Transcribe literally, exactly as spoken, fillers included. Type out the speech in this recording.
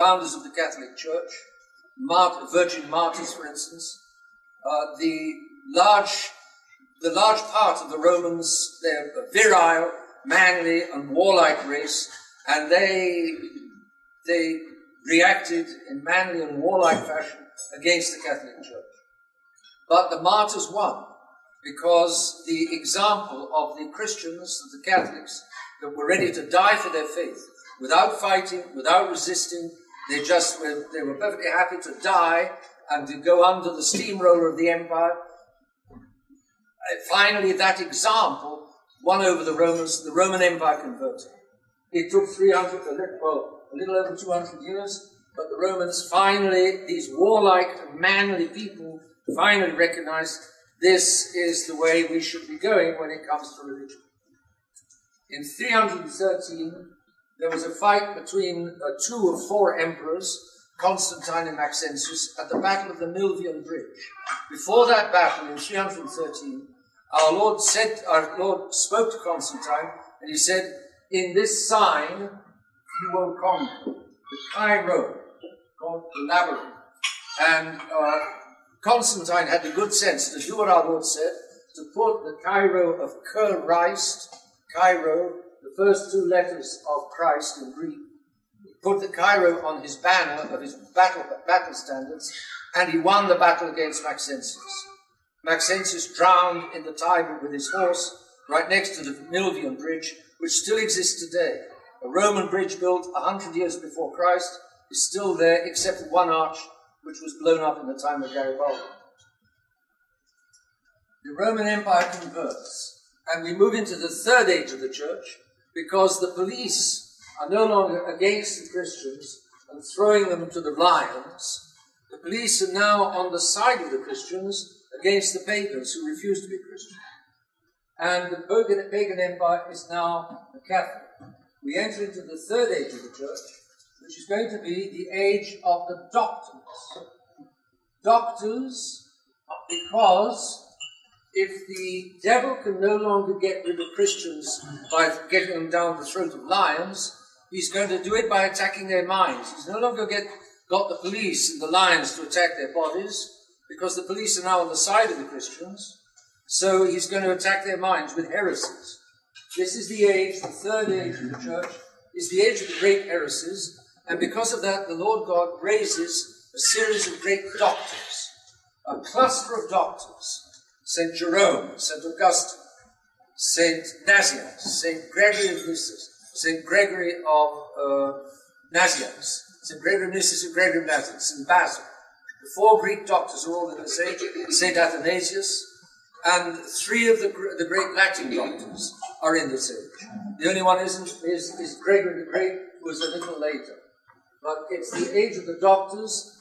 founders of the Catholic Church, Mart- Virgin Martyrs, for instance, uh, the large, the large part of the Romans, they're a virile, manly, and warlike race, and they, they reacted in manly and warlike fashion against the Catholic Church. But the martyrs won, because the example of the Christians and the Catholics that were ready to die for their faith, without fighting, without resisting, they just were, they were perfectly happy to die and to go under the steamroller of the empire. And finally, that example won over the Romans. The Roman Empire converted. It took three hundred, well, a little over two hundred years, but the Romans finally, these warlike and manly people, finally recognized this is the way we should be going when it comes to religion. In three hundred thirteen, there was a fight between uh, two of four emperors, Constantine and Maxentius, at the Battle of the Milvian Bridge. Before that battle in three hundred thirteen, our Lord said, our Lord spoke to Constantine, and he said, "In this sign you will conquer the Chi-Rho, called the labyrinth." And uh, Constantine had the good sense to do what our Lord said, to put the Chi-Rho of Christ, Chi-Rho, the first two letters of Christ in Greek, put the Chi-Rho on his banner of his battle, battle standards, and he won the battle against Maxentius. Maxentius drowned in the Tiber with his horse right next to the Milvian Bridge, which still exists today. A Roman bridge built a hundred years before Christ is still there, except for one arch, which was blown up in the time of Garibaldi. The Roman Empire converts, and we move into the third age of the church, because the police are no longer against the Christians and throwing them to the lions. The police are now on the side of the Christians against the pagans who refuse to be Christian. And the pagan, pagan empire is now a Catholic. We enter into the third age of the church, which is going to be the age of the doctors. Doctors, because if the devil can no longer get rid of Christians by getting them down the throat of lions, he's going to do it by attacking their minds. He's no longer get, got the police and the lions to attack their bodies, because the police are now on the side of the Christians. So he's going to attack their minds with heresies. This is the age, the third age of the church, is the age of the great heresies, and because of that, the Lord God raises a series of great doctors, a cluster of doctors, Saint Jerome, Saint Augustine, Saint Nazianzus, Saint Gregory of Nyssus, Saint Gregory of uh, Nazianzus, Saint Gregory of Nyssus and Gregory of Nazianzus, Saint Basil. The four Greek doctors are all in this age, Saint Athanasius, and three of the, the great Latin doctors are in this age. The only one isn't is, is Gregory the Great, who was a little later. But it's the age of the doctors,